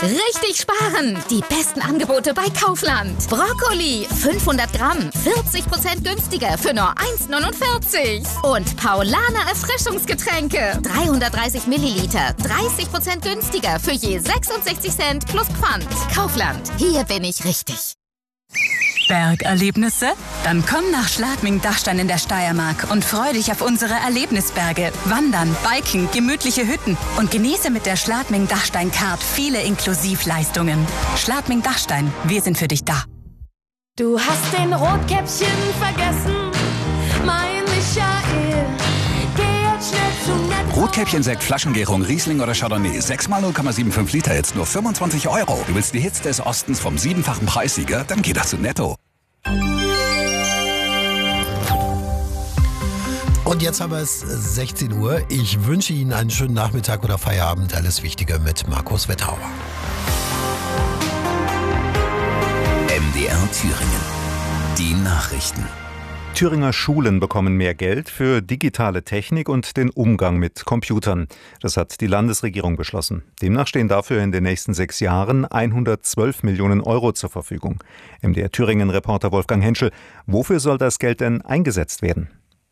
Richtig sparen! Die besten Angebote bei Kaufland. Brokkoli, 500 Gramm, 40% günstiger für nur 1,49. Und Paulaner Erfrischungsgetränke, 330 Milliliter, 30% günstiger für je 66 Cent plus Pfand. Kaufland, hier bin ich richtig. Bergerlebnisse? Dann komm nach Schladming-Dachstein in der Steiermark und freu dich auf unsere Erlebnisberge. Wandern, Biken, gemütliche Hütten und genieße mit der Schladming-Dachstein-Card viele Inklusivleistungen. Schladming-Dachstein, wir sind für dich da. Du hast den Rotkäppchen vergessen, mein Michael. Geh jetzt schnell zu Netto. Rotkäppchen-Sekt, Flaschengärung, Riesling oder Chardonnay. 6x 0,75 Liter, jetzt nur 25 €. Du willst die Hits des Ostens vom 7-fachen Preissieger? Dann geh doch zu Netto. Und jetzt haben wir es 16 Uhr. Ich wünsche Ihnen einen schönen Nachmittag oder Feierabend. Alles Wichtige mit Markus Wetthauer. MDR Thüringen. Die Nachrichten. Thüringer Schulen bekommen mehr Geld für digitale Technik und den Umgang mit Computern. Das hat die Landesregierung beschlossen. Demnach stehen dafür in den nächsten 6 Jahren 112 Millionen € zur Verfügung. MDR Thüringen-Reporter Wolfgang Henschel, wofür soll das Geld denn eingesetzt werden?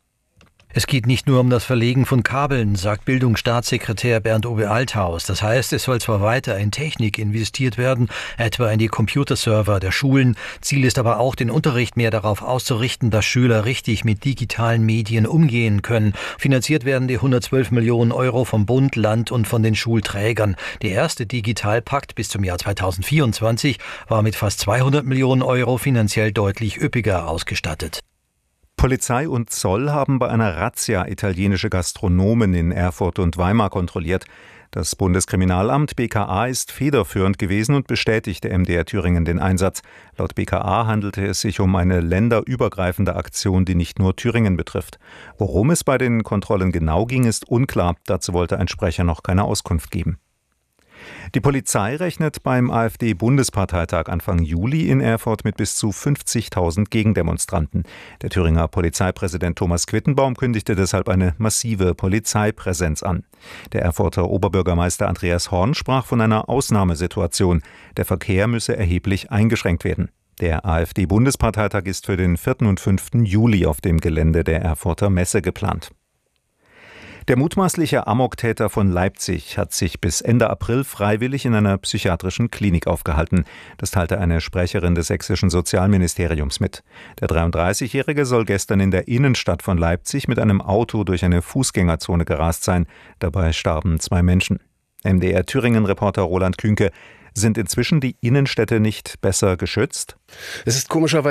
Es geht nicht nur um das Verlegen von Kabeln, sagt Bildungsstaatssekretär Bernd Owe Althaus. Das heißt, es soll zwar weiter in Technik investiert werden, etwa in die Computerserver der Schulen. Ziel ist aber auch, den Unterricht mehr darauf auszurichten, dass Schüler richtig mit digitalen Medien umgehen können. Finanziert werden die 112 Millionen € vom Bund, Land und von den Schulträgern. Der erste Digitalpakt bis zum Jahr 2024 war mit fast 200 Millionen € finanziell deutlich üppiger ausgestattet. Polizei und Zoll haben bei einer Razzia italienische Gastronomen in Erfurt und Weimar kontrolliert. Das Bundeskriminalamt BKA ist federführend gewesen und bestätigte MDR Thüringen den Einsatz. Laut BKA handelte es sich um eine länderübergreifende Aktion, die nicht nur Thüringen betrifft. Worum es bei den Kontrollen genau ging, ist unklar. Dazu wollte ein Sprecher noch keine Auskunft geben. Die Polizei rechnet beim AfD-Bundesparteitag Anfang Juli in Erfurt mit bis zu 50.000 Gegendemonstranten. Der Thüringer Polizeipräsident Thomas Quittenbaum kündigte deshalb eine massive Polizeipräsenz an. Der Erfurter Oberbürgermeister Andreas Horn sprach von einer Ausnahmesituation. Der Verkehr müsse erheblich eingeschränkt werden. Der AfD-Bundesparteitag ist für den 4. und 5. Juli auf dem Gelände der Erfurter Messe geplant. Der mutmaßliche Amoktäter von Leipzig hat sich bis Ende April freiwillig in einer psychiatrischen Klinik aufgehalten. Das teilte eine Sprecherin des sächsischen Sozialministeriums mit. Der 33-Jährige soll gestern in der Innenstadt von Leipzig mit einem Auto durch eine Fußgängerzone gerast sein. Dabei starben 2 Menschen. MDR Thüringen-Reporter Roland Künke: Sind inzwischen die Innenstädte nicht besser geschützt? Es ist komischerweise